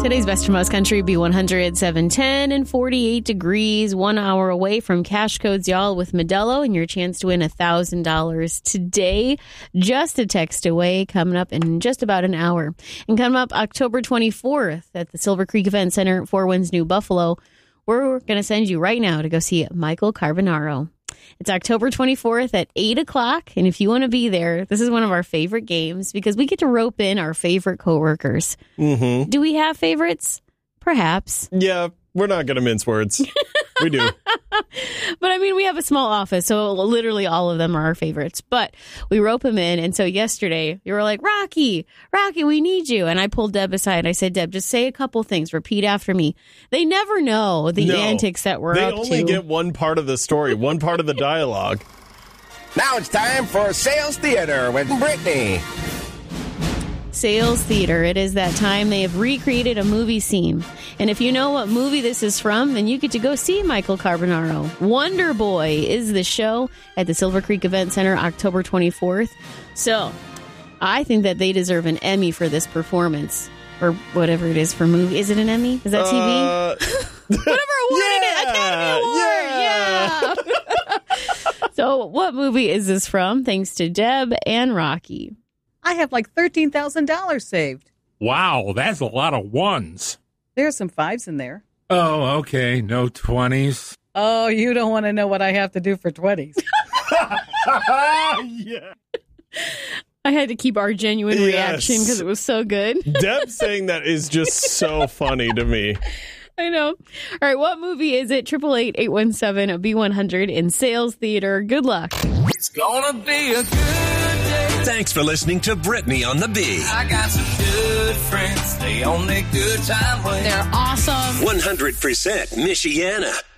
Today's Best from Us Country, B100, 710 and 48 degrees, 1 hour away from Cash Codes, y'all, with Modelo and your chance to win $1,000 today. Just a text away, coming up in just about an hour. And coming up October 24th at the Silver Creek Event Center, Four Winds, New Buffalo, we're going to send you right now to go see Michael Carbonaro. It's October 24th at 8 o'clock, and if you want to be there, this is one of our favorite games because we get to rope in our favorite coworkers. Mm-hmm. Do we have favorites? Perhaps. Yeah, we're not going to mince words. We do. But, I mean, we have a small office, so literally all of them are our favorites. But we rope them in, and so yesterday, you were like, Rocky, we need you. And I pulled Deb aside. I said, Deb, just say a couple things. Repeat after me. They never know the antics that we're up to. They only get one part of the story, one part of the dialogue. Now it's time for Sales Theater with Brittany. Sales Theater. It is that time. They have recreated a movie scene. And if you know what movie this is from, then you get to go see Michael Carbonaro. Wonder Boy is the show at the Silver Creek Event Center, October 24th. So I think that they deserve an Emmy for this performance. Or whatever it is for movie. Is it an Emmy? Is that TV? Whatever award it is. Academy Award. Yeah. So what movie is this from? Thanks to Deb and Rocky. I have like $13,000 saved. Wow, that's a lot of ones. There's some fives in there. Oh, okay. No 20s. Oh, you don't want to know what I have to do for 20s. Yeah. I had to keep our genuine reaction because it was so good. Deb saying that is just so funny to me. I know. All right, what movie is it? 888-817-B100 in Sales Theater. Good luck. It's gonna be a good day. Thanks for listening to Brittany on the Bee. I got some good friends. They on their good time way. They're awesome. 100% Michiana.